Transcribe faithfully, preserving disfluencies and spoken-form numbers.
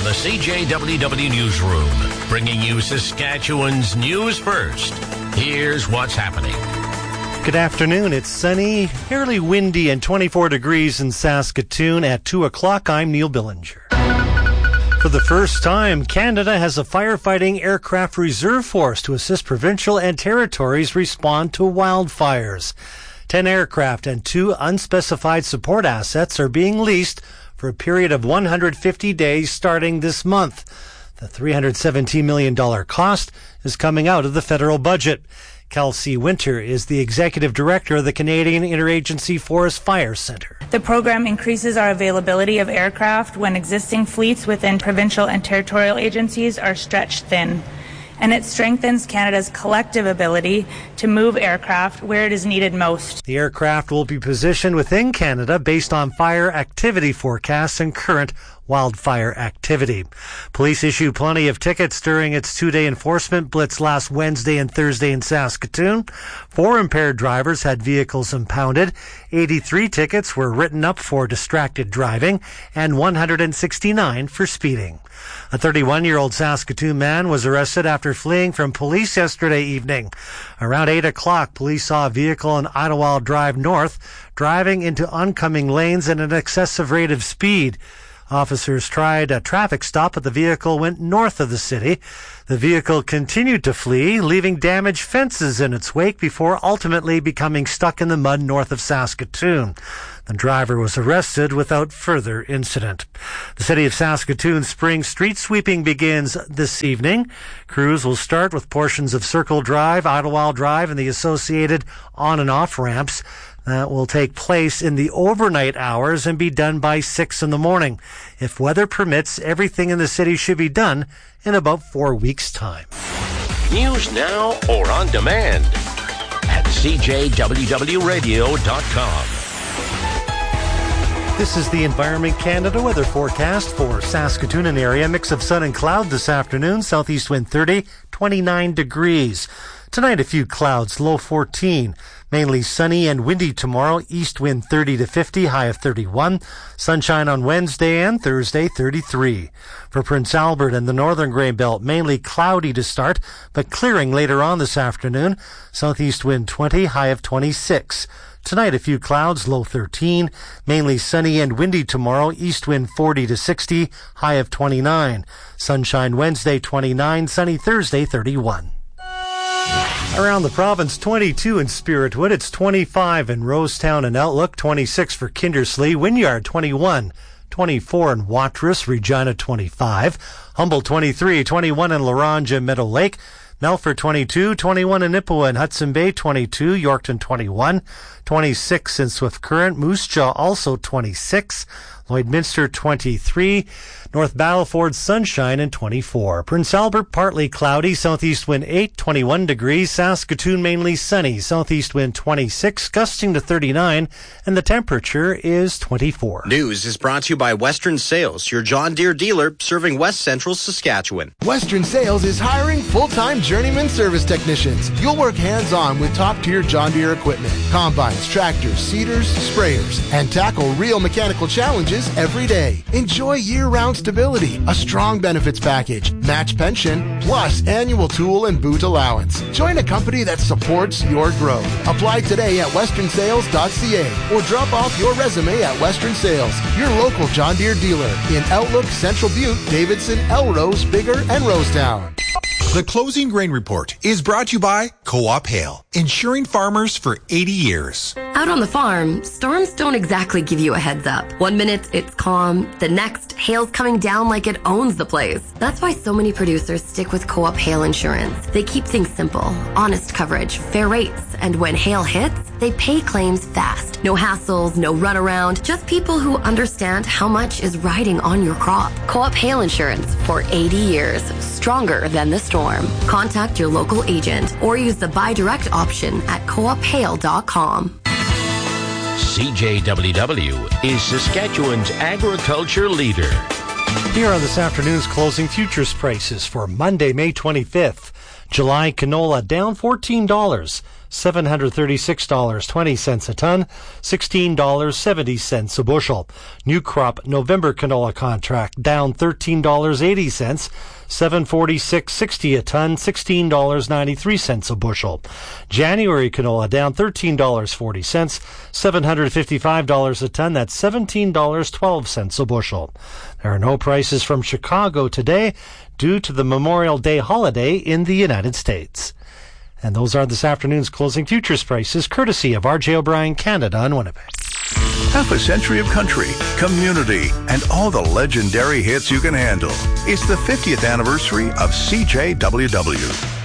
the C J W W Newsroom, bringing you Saskatchewan's news first. Here's what's happening. Good afternoon. It's sunny, fairly windy, and twenty-four degrees in Saskatoon. At two o'clock, I'm Neil Billinger. For the first time, Canada has a firefighting aircraft reserve force to assist provincial and territories respond to wildfires. Ten aircraft and two unspecified support assets are being leased for a period of one hundred fifty days starting this month. The three hundred seventeen million dollars cost is coming out of the federal budget. Kelsey Winter is the executive director of the Canadian Interagency Forest Fire Centre. The program increases our availability of aircraft when existing fleets within provincial and territorial agencies are stretched thin. And it strengthens Canada's collective ability to move aircraft where it is needed most. The aircraft will be positioned within Canada based on fire activity forecasts and current wildfire activity. Police issued plenty of tickets during its two-day enforcement blitz last Wednesday and Thursday in Saskatoon. Four impaired drivers had vehicles impounded. eighty-three tickets were written up for distracted driving and one hundred sixty-nine for speeding. A thirty-one-year-old Saskatoon man was arrested after fleeing from police yesterday evening. Around eight o'clock, police saw a vehicle on Idlewild Drive North driving into oncoming lanes at an excessive rate of speed. Officers tried a traffic stop, but the vehicle went north of the city. The vehicle continued to flee, leaving damaged fences in its wake before ultimately becoming stuck in the mud north of Saskatoon. The driver was arrested without further incident. The City of Saskatoon spring street sweeping begins this evening. Crews will start with portions of Circle Drive, Idlewild Drive, and the associated on and off ramps. That will take place in the overnight hours and be done by six in the morning. If weather permits, everything in the city should be done in about four weeks' time. News now or on demand at C J W W radio dot com. This is the Environment Canada weather forecast for Saskatoon and area. Mix of sun and cloud this afternoon. Southeast wind thirty, twenty-nine degrees. Tonight, a few clouds, low fourteen. Mainly sunny and windy tomorrow. East wind thirty to fifty, high of thirty-one. Sunshine on Wednesday and Thursday, thirty-three. For Prince Albert and the northern Grey Belt, mainly cloudy to start, but clearing later on this afternoon. Southeast wind twenty, high of twenty-six. Tonight, a few clouds, low thirteen. Mainly sunny and windy tomorrow. East wind forty to sixty, high of twenty-nine. Sunshine Wednesday, twenty-nine. Sunny Thursday, thirty-one. Around the province, twenty-two in Spiritwood. It's twenty-five in Rosetown and Outlook, twenty-six for Kindersley, Wynyard twenty-one, twenty-four in Watrous, Regina twenty-five, Humboldt twenty-three, twenty-one in Laranja, Meadow Lake, Melfort twenty-two, twenty-one in Nipawin, Hudson Bay twenty-two, Yorkton twenty-one, twenty-six in Swift Current, Moose Jaw also twenty-six, Lloydminster twenty-three, North Battleford sunshine and twenty-four. Prince Albert partly cloudy, southeast wind eight, twenty-one degrees. Saskatoon mainly sunny, southeast wind twenty-six, gusting to thirty-nine, and the temperature is twenty-four. News is brought to you by Western Sales, your John Deere dealer serving West Central Saskatchewan. Western Sales is hiring full-time journeyman service technicians. You'll work hands-on with top-tier John Deere equipment, combines, tractors, seeders, sprayers, and tackle real mechanical challenges every day. Enjoy year-round stability, a strong benefits package, match pension, plus annual tool and boot allowance. Join a company that supports your growth. Apply today at western sales dot c a or drop off your resume at Western Sales, your local John Deere dealer in Outlook, Central Butte, Davidson, Elrose, Bigger, and Rosetown. The Closing Grain Report is brought to you by Co-op Hail, insuring farmers for eighty years. Out on the farm, storms don't exactly give you a heads up. One minute it's calm, the next hail's coming down like it owns the place. That's why so many producers stick with Co-op Hail Insurance. They keep things simple, honest coverage, fair rates, and when hail hits, they pay claims fast. No hassles, no runaround, just people who understand how much is riding on your crop. Co-op Hail Insurance for eighty years, stronger than the storm. Contact your local agent or use the buy direct option at co op hail dot com. C J W W is Saskatchewan's agriculture leader. Here are this afternoon's closing futures prices for Monday, May twenty-fifth. July canola down fourteen dollars. seven hundred thirty-six dollars and twenty cents a ton, sixteen dollars and seventy cents a bushel. New crop November canola contract down thirteen dollars and eighty cents, seven forty-six sixty a ton, sixteen dollars and ninety-three cents a bushel. January canola down thirteen dollars and forty cents, seven hundred fifty-five dollars a ton, that's seventeen dollars and twelve cents a bushel. There are no prices from Chicago today due to the Memorial Day holiday in the United States. And those are this afternoon's closing futures prices, courtesy of R J O'Brien Canada in Winnipeg. Half a century of country, community, and all the legendary hits you can handle. It's the fiftieth anniversary of C J W W.